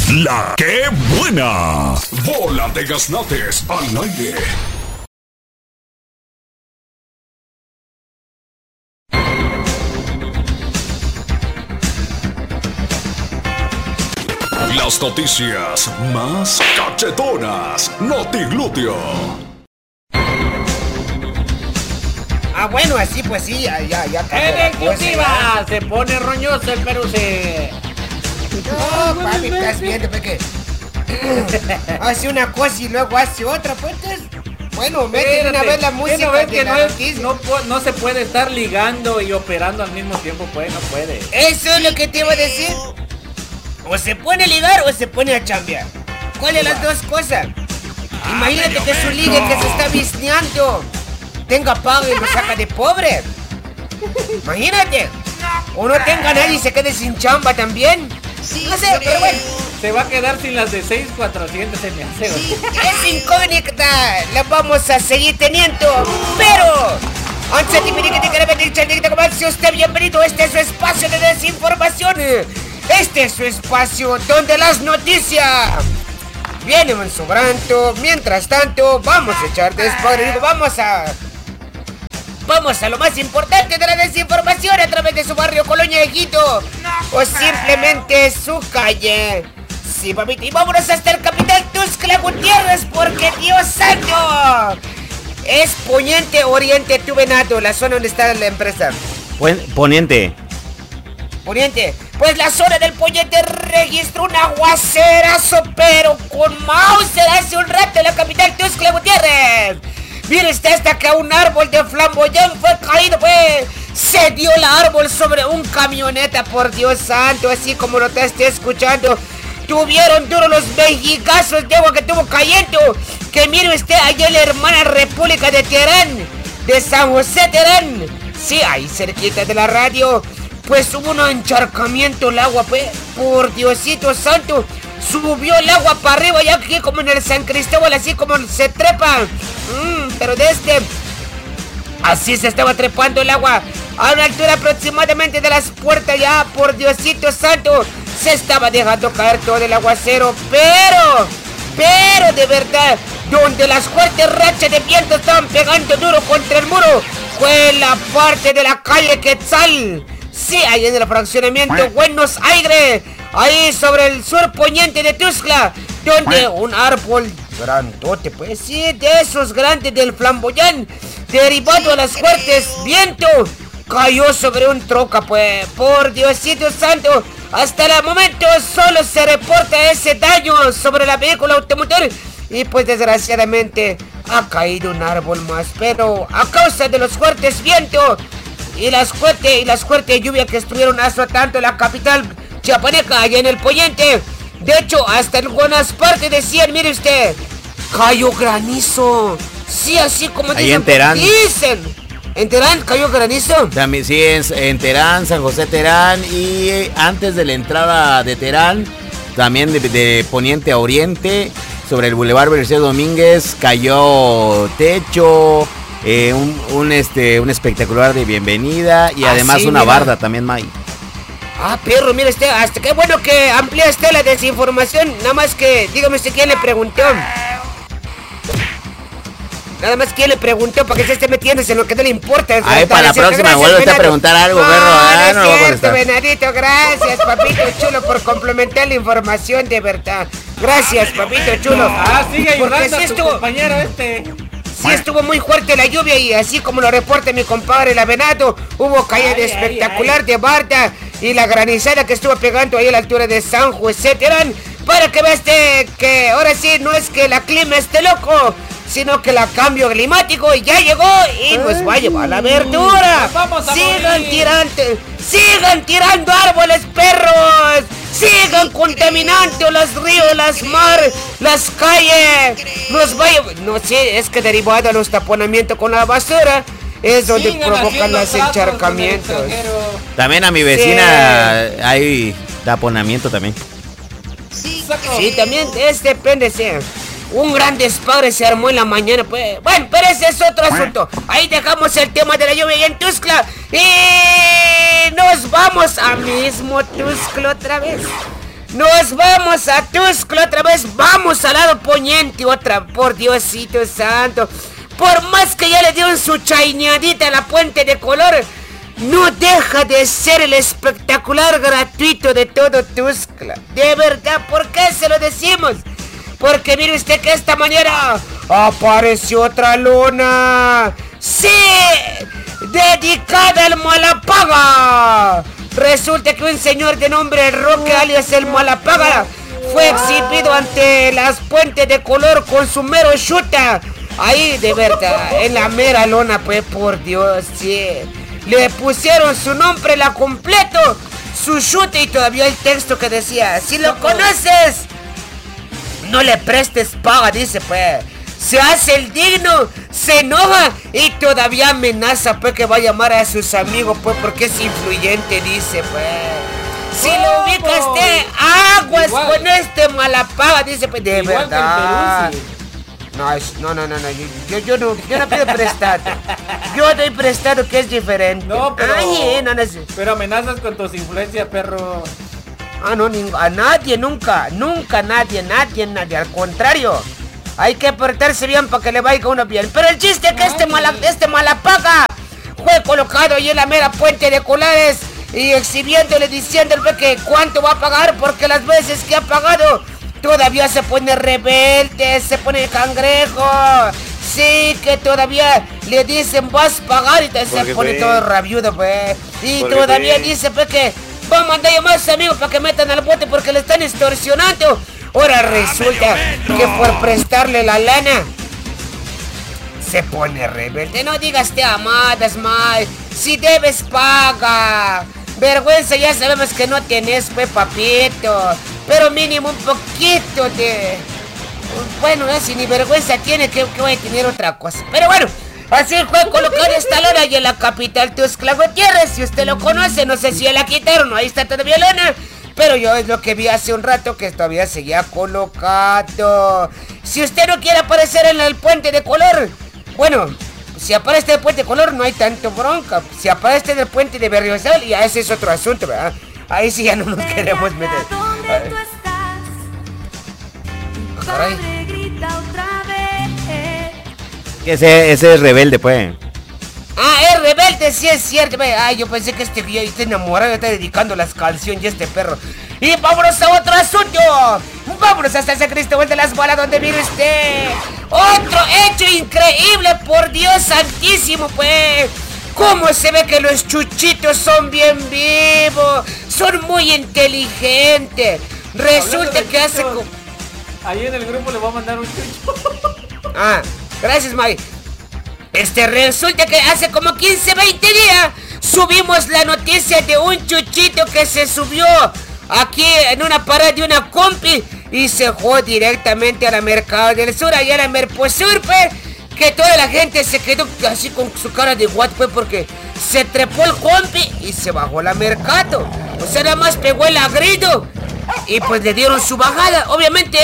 La que buena. Bola de gaznates al aire. Las noticias más cachetonas. Notiglúteo. Bueno, así pues sí, ya. En exclusiva, se pone roñoso el peruce. No, papi, estás viendo, porque hace una cosa y luego hace otra, pues. Bueno, mete una vez la música. ¿No ves que no se puede estar ligando y operando al mismo tiempo? Pues no puede. Eso es lo que te iba a decir. O se pone a ligar o se pone a chambear. ¿Cuál es las dos cosas? Imagínate que su ligue que se está visneando tenga pago y lo saca de pobre. Imagínate. O no tenga nadie y se quede sin chamba también. No sé, pero bueno. Se va a quedar sin las de 6,400, se me hace. Sí, es incógnita, la vamos a seguir teniendo. Pero antes de pedir que te quiera pedir, Chandita, como si usted bienvenido. Este es su espacio de desinformación. Este es su espacio donde las noticias vienen sobrando. Mientras tanto, vamos a echar despacio. Vamos a lo más importante de la desinformación a través de su barrio, colonia Eguito o simplemente su calle. Sí, papito, y vámonos hasta el capital Tuxtla Gutiérrez, porque Dios santo, es Poniente Oriente Tu Venado, la zona donde está la empresa. Poniente. Pues la zona del Poniente registró un aguacerazo, pero con Mauser hace un rato en la capital Tuxtla Gutiérrez. Mire usted, hasta que un árbol de flamboyán fue caído, pues. Se dio el árbol sobre un camioneta, por Dios santo, así como lo te esté escuchando. Tuvieron duros los vejigazos de agua que tuvo cayendo. Que mire usted, allá en la hermana República de Teherán, de San José Teherán. Sí, ahí cerquita de la radio. Pues hubo un encharcamiento el agua, pues. Por Diosito santo. Subió el agua para arriba, ya aquí como en el San Cristóbal, así como se trepa. Pero así se estaba trepando el agua. A una altura aproximadamente de las puertas, ya, por Diosito santo. Se estaba dejando caer todo el aguacero. Pero de verdad, donde las fuertes rachas de viento estaban pegando duro contra el muro, fue la parte de la calle Quetzal. Sí, ahí en el fraccionamiento Buenos Aires, ahí sobre el sur poniente de Tuxtla, donde un árbol grandote, pues sí, de esos grandes del flamboyán, derivado a las fuertes vientos, cayó sobre un troca, pues. Por Diosito santo, hasta el momento solo se reporta ese daño sobre la vehículo automotor. Y pues desgraciadamente ha caído un árbol más, pero a causa de los fuertes vientos y las fuertes lluvias que estuvieron azotando la capital chiapaneca, allá en el Poniente. De hecho, hasta en algunas partes decían, mire usted, cayó granizo. Sí, así como ahí en Teherán. Dicen. ¿En Teherán cayó granizo? También, sí, en Teherán, San José Teherán. Y antes de la entrada de Teherán, también de Poniente a Oriente, sobre el Boulevard Berceo Domínguez, cayó techo, un espectacular de bienvenida y además sí, una barda también, May. Perro, mire usted, hasta qué bueno que amplía usted la desinformación. Nada más que, dígame usted quién le preguntó. Para que se esté metiéndose en lo que no le importa. Para la próxima, vuelve a preguntar algo, perro. No es cierto, Venadito, gracias, papito chulo, por complementar la información, de verdad. Gracias, papito chulo. Sigue ayudando a tu compañero Sí estuvo muy fuerte la lluvia y así como lo reporta mi compadre el Avenado, hubo caída espectacular de barda y la granizada que estuvo pegando ahí a la altura de San José Teherán. Para que veas que ahora sí no es que la clima esté loco, sino que la cambio climático ya llegó y nos va a llevar la verdura. Sigan tirando árboles, perros. Sigan contaminando los ríos, las mares, las calles. Nos va a llevar, no sé, es que derivado a los taponamientos con la basura es donde provocan los encharcamientos. También a mi vecina hay taponamiento también. Sí, también depende, sí. Un gran despadre se armó en la mañana, pues. Bueno, pero ese es otro asunto. Ahí dejamos el tema de la lluvia en Tuxtla y nos vamos a mismo Tuxtla otra vez. Nos vamos a Tuxtla otra vez, vamos al lado poniente otra, por Diosito santo. Por más que ya le dieron su chaineadita a la puente de color, no deja de ser el espectacular gratuito de todo Tuxtla. De verdad, ¿por qué se lo decimos? Porque mire usted que esta mañana apareció otra lona. ¡Sí! Dedicada al Malapaga. Resulta que un señor de nombre Roque, alias el Malapaga, fue exhibido ante las puentes de color con su mero chuta. Ahí, de verdad, en la mera lona, pues, por Dios, sí. Le pusieron su nombre, la completo, su chute y todavía el texto que decía: si lo conoces, no le prestes paga, dice, pues. Se hace el digno, se enoja y todavía amenaza, pues, que va a llamar a sus amigos, pues, porque es influyente, dice, pues. Si lo ubicas, aguas igual con este Malapaga, dice, pues, de igual verdad. No, yo no pido prestado. Yo doy prestado, que es diferente. No, pero... Ay, no. Pero amenazas con tus influencias, perro. No, a nadie, nunca, nadie, al contrario. Hay que portarse bien para que le vaya uno bien. Pero el chiste es que este Malapaga fue colocado ahí en la mera puente de Colares y exhibiéndole, diciéndole que cuánto va a pagar, porque las veces que ha pagado todavía se pone rebelde, se pone cangrejo. Sí, que todavía le dicen vas a pagar y se pone todo rabiudo, pues. Y todavía dice, pues, que va a mandar a más amigos para que metan al bote porque le están extorsionando. Ahora resulta que por prestarle la lana se pone rebelde. No digas te amadas, May. Si debes, paga. Vergüenza ya sabemos que no tienes, pues, papito. Pero mínimo un poquito de... Bueno, si ni vergüenza tiene, que voy a tener otra cosa. Pero bueno, así fue colocar esta lona y en la capital Tuxtla Gutiérrez. Si usted lo conoce, no sé si ya la quitaron, ahí está todavía lona. Pero yo es lo que vi hace un rato, que todavía seguía colocado. Si usted no quiere aparecer en el puente de color, bueno, si aparece en el puente de color no hay tanto bronca. Si aparece en el puente de Berriozal, ya ese es otro asunto, ¿verdad? Ahí sí ya no nos queremos meter. Caray. Que ese es rebelde, pues. Es rebelde, sí es cierto. Yo pensé que este güey está enamorado, está dedicando las canciones y este perro. Y vámonos a otro asunto. Vámonos hasta San Cristóbal de las Balas, donde mire usted otro hecho increíble, por Dios santísimo, pues. Cómo se ve que los chuchitos son bien vivos, son muy inteligentes. Resulta que hace... Ahí en el grupo le voy a mandar un chucho. Gracias, May. Resulta que hace como 15, 20 días subimos la noticia de un chuchito que se subió aquí en una parada de una compi y se fue directamente a la Mercado del Sur, allá a la Merposur, pues, que toda la gente se quedó así con su cara de what, pues, porque se trepó el compi y se bajó la Mercado. O sea, nada más pegó el agrito y pues le dieron su bajada. Obviamente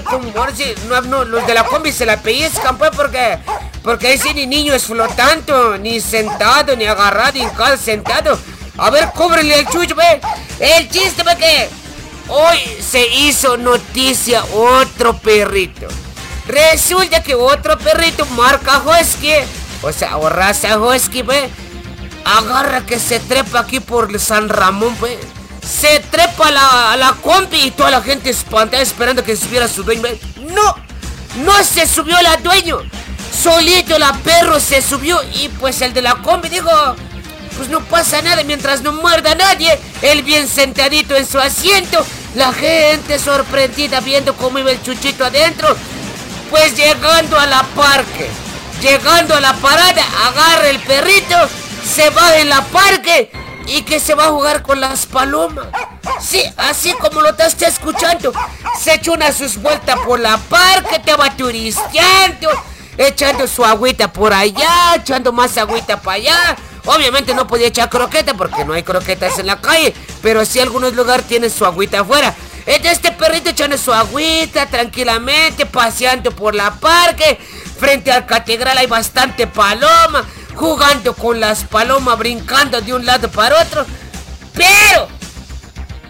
los de la combi se la pellizcan, pues, porque ahí sí ni niño es flotando, ni sentado, ni agarrado, ni sentado. A ver, cóbrenle el chucho, ve. El chiste, ve, que hoy se hizo noticia otro perrito. Resulta que otro perrito, marca Husky, o sea, o raza Husky, ve, agarra que se trepa aquí por San Ramón, ve. Se trepa a la compi y toda la gente espantada esperando que subiera su dueño, ve. No se subió la dueño. Solito la perro se subió y pues el de la combi dijo, pues no pasa nada mientras no muerda a nadie. Él bien sentadito en su asiento, la gente sorprendida viendo cómo iba el chuchito adentro. Pues llegando a la parque, llegando a la parada, agarra el perrito, se va en la parque y que se va a jugar con las palomas. Sí, así como lo estás escuchando. Se echó sus vueltas por la parque, te va turisteando, echando su agüita por allá, echando más agüita para allá. Obviamente no podía echar croqueta porque no hay croquetas en la calle, pero sí algunos lugares tienen su agüita afuera. Entonces este perrito echando su agüita tranquilamente, paseando por la parque. Frente al catedral hay bastante paloma, jugando con las palomas, brincando de un lado para otro. Pero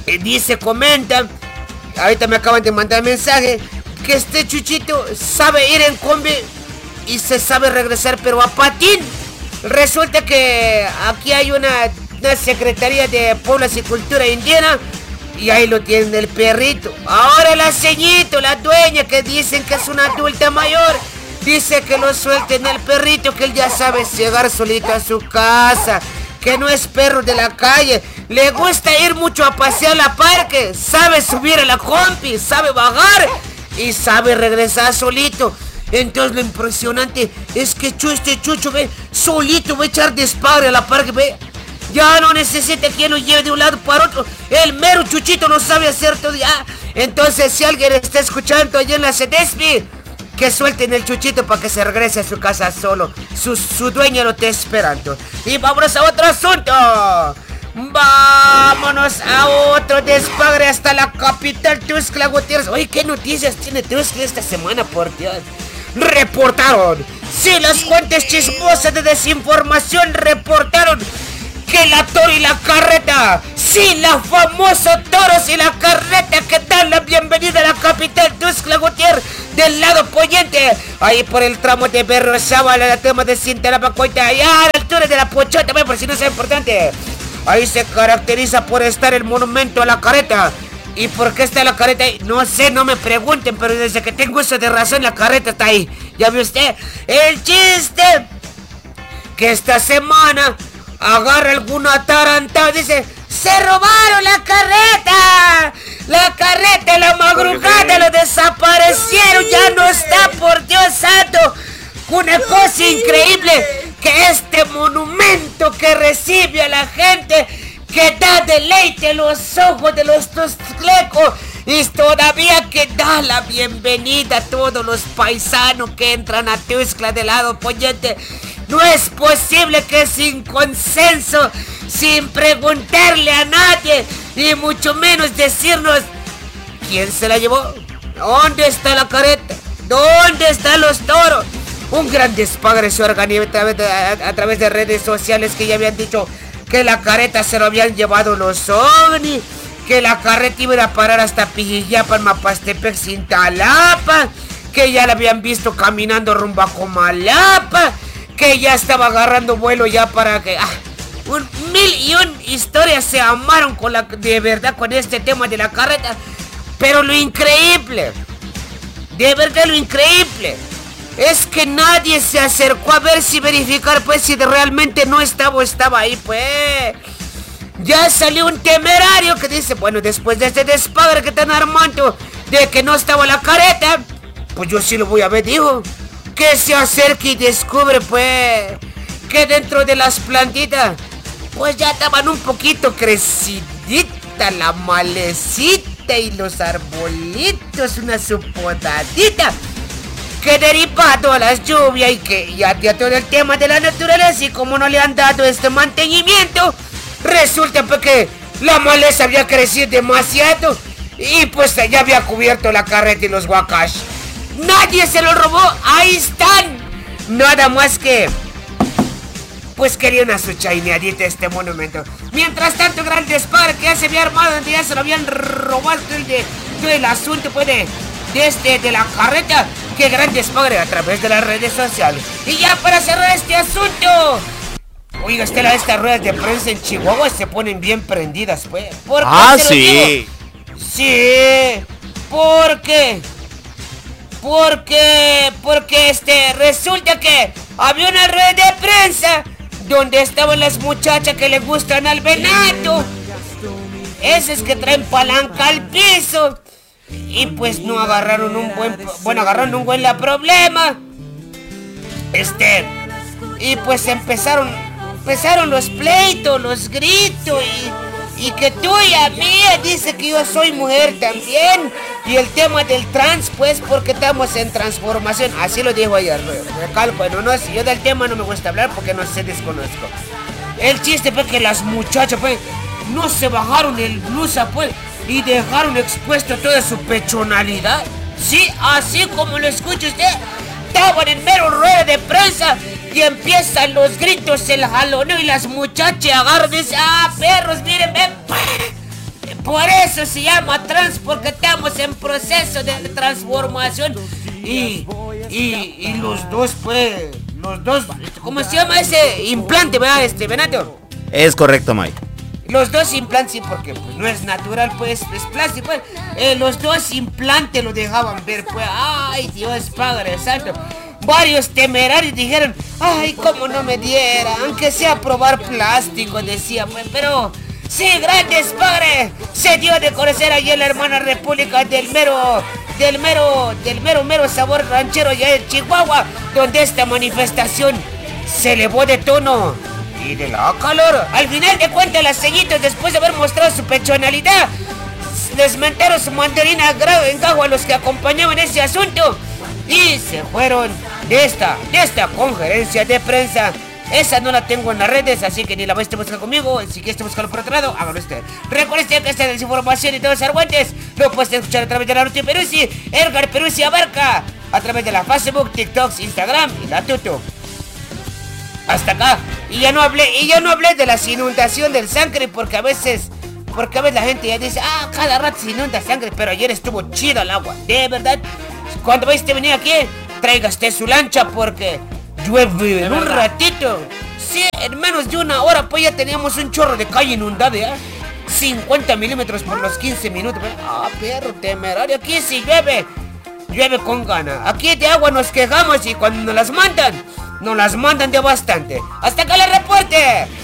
Dice, comenta, ahorita me acaban de mandar mensaje, que este Chuchito sabe ir en combi y se sabe regresar, pero a patín. Resulta que aquí hay una Secretaría de Pueblos y Cultura Indígena y ahí lo tienen el perrito. Ahora la ceñito, la dueña, que dicen que es una adulta mayor, dice que lo suelten el perrito, que él ya sabe llegar solito a su casa, que no es perro de la calle, le gusta ir mucho a pasear al parque, sabe subir a la compi, sabe bajar y sabe regresar solito. Entonces lo impresionante es que este Chucho, ve, solito va a echar despague a la parque, ve. Ya no necesita quien lo lleve de un lado para otro. El mero Chuchito lo sabe hacer todo ya. Entonces, si alguien está escuchando allá en la CEDESPI, que suelten el Chuchito para que se regrese a su casa solo. Su dueña lo está esperando. Y vámonos a otro asunto. Vámonos a otro despague hasta la capital, Tuxtla Gutiérrez. Oye, ¿qué noticias tiene Tuxtla esta semana, por Dios? Reportaron, sí, las fuentes chismosas de desinformación reportaron que la Toro y la Carreta, sí, la famosa Toros y la Carreta que dan la bienvenida a la capital Tuxtla Gutiérrez del lado poniente, ahí por el tramo de Berriozábal, el tema de Cintalapa-Coita, allá a la altura de la Pochota, también, por si no es importante. Ahí se caracteriza por estar el monumento a la Carreta. ¿Y por qué está la Carreta ahí? No sé, no me pregunten, pero desde que tengo uso de razón, la Carreta está ahí. ¿Ya vio usted? El chiste que esta semana agarra alguna atarantado y dice: ¡se robaron la carreta! La carreta, la madrugada, lo desaparecieron, ya no está, por Dios santo. Una cosa increíble, que este monumento que recibe a la gente, que da deleite a los ojos de los tuxtlecos, y todavía que da la bienvenida a todos los paisanos que entran a Tuxtla del lado poniente. No es posible que sin consenso, sin preguntarle a nadie, y mucho menos decirnos quién se la llevó, dónde está la carreta, dónde están los toros. Un gran despague se organizó a través de redes sociales que ya habían dicho que la carreta se lo habían llevado los ovnis, que la carreta iba a parar hasta Pijijiapan, Mapastepec, Cintalapa, que ya la habían visto caminando rumbo a Comalapa, que ya estaba agarrando vuelo ya para que... un 1001 historias se amaron con de verdad con este tema de la carreta. Pero lo increíble, de verdad lo increíble, es que nadie se acercó a ver si verificar pues si realmente no estaba o estaba ahí, pues. Ya salió un temerario que dice, bueno, después de este despague que están armando de que no estaba la carreta, pues yo sí lo voy a ver, dijo. Que se acerque y descubre, pues, que dentro de las plantitas, pues ya estaban un poquito crecidita la malecita y los arbolitos, una supodadita. Que derivado a las lluvias y que ya todo el tema de la naturaleza, y como no le han dado este mantenimiento, resulta pues que la maleza había crecido demasiado y pues ya había cubierto la carreta y los huacash. Nadie se lo robó, ahí están. Nada más que pues querían a su chaineadita este monumento. Mientras tanto, gran despague que ya se había armado, donde ya se lo habían robado todo el asunto pues de la carreta. Qué gran despague a través de las redes sociales. Y ya para cerrar este asunto, oiga, Estela, estas ruedas de prensa en Chihuahua se ponen bien prendidas, pues. ¿Por qué se lo digo? Sí, ¿por qué? Porque resulta que había una rueda de prensa donde estaban las muchachas que le gustan al venado, esas que traen palanca al piso, y pues no agarraron agarraron un buen problema. Y pues empezaron los pleitos, los gritos, y que tú y a mí dice que yo soy mujer también, y el tema del trans, pues porque estamos en transformación, así lo dijo ayer. Bueno, no sé, yo del tema no me gusta hablar porque no sé, desconozco. El chiste fue que las muchachas pues no se bajaron el blusa pues y dejaron expuesto toda su pechonalidad. Sí, así como lo escucha usted, estaban en mero rueda de prensa y empiezan los gritos, el jaloneo, y las muchachas agarran y dicen, perros, miren, ven, Por eso se llama trans, porque estamos en proceso de transformación. Y los dos, pues, ¿cómo se llama ese implante, verdad, Benato? Es correcto, Mike. Los dos implantes, sí, porque pues, no es natural, pues, es plástico, pues. Los dos implantes lo dejaban ver, pues. Ay, Dios Padre Santo. Varios temerarios dijeron, ay, cómo no me diera, aunque sea probar plástico, decía, pues, pero... Sí, grandes padres, se dio de conocer allí en la hermana república del mero sabor ranchero allá en Chihuahua, donde esta manifestación se elevó de tono y de la calor. Al final de cuentas, las sellitos, después de haber mostrado su personalidad, desmentaron su mandarina en gajo a los que acompañaban ese asunto y se fueron de esta conferencia de prensa. Esa no la tengo en las redes, así que ni la vais a buscar conmigo. Si quieres buscarlo por otro lado, hágalo usted. Recuerden que esta desinformación y todos los argüentes lo puedes escuchar a través de la Ruti Peruzzi, Edgar Peruzzi Abarca, a través de la Facebook, TikTok, Instagram y la YouTube. Hasta acá. Y ya no hablé de las inundaciones del sangre, porque a veces la gente ya dice, cada rato se inunda sangre, pero ayer estuvo chido el agua. De verdad, cuando vais a venir aquí, tráigaste su lancha porque llueve en un ratito. Sí, en menos de una hora pues ya teníamos un chorro de calle inundada, ¿eh? 50 milímetros por los 15 minutos. Perro temerario, aquí sí llueve con gana. Aquí de agua nos quejamos y cuando nos las mandan de bastante. Hasta acá el reporte.